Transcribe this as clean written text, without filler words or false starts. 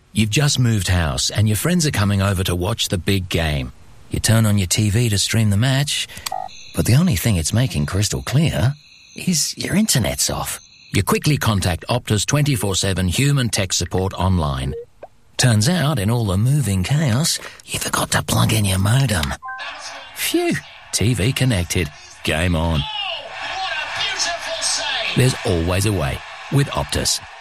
You've just moved house and your friends are coming over to watch the big game. You turn on your TV to stream the match, but the only thing it's making crystal clear is your internet's off. You quickly contact Optus 24/7 human tech support online. Turns out, in all the moving chaos, you forgot to plug in your modem. Phew, TV connected. Game on. Oh, what a beautiful save! There's always a way with Optus.